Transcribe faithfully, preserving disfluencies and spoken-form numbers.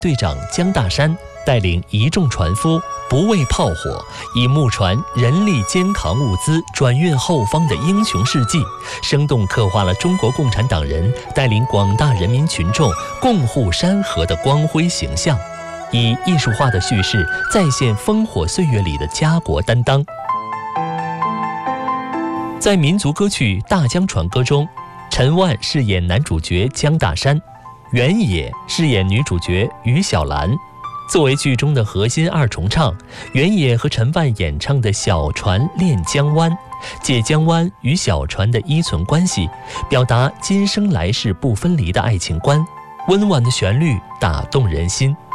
队长江大山带领一众船夫不畏炮火，以木船人力肩扛物资转运后方的英雄事迹，生动刻画了中国共产党人带领广大人民群众共护山河的光辉形象，以艺术化的叙事再现烽火岁月里的家国担当。在民族歌曲《大江船歌》中，陈万饰演男主角江大山，原野饰演女主角于小兰。作为剧中的核心二重唱，原野和陈万演唱的《小船恋江湾》，借江湾与小船的依存关系，表达今生来世不分离的爱情观，温婉的旋律打动人心。